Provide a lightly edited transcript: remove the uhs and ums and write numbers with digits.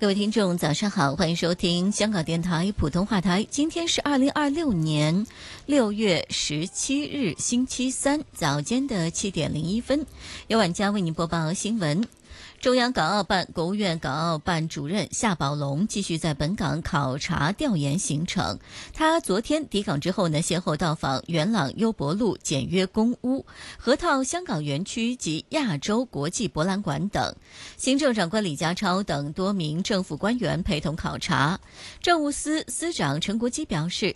各位听众早上好，欢迎收听香港电台普通话台。今天是2026年6月17日星期三早间的7点01分，由晚佳为您播报新闻。中央港澳办、国务院港澳办主任夏宝龙继续在本港考察调研行程。他昨天抵港之后呢，先后到访元朗优博路简约公屋、河套香港园区及亚洲国际博览馆等。行政长官李家超等多名政府官员陪同考察。政务司司长陈国基表示，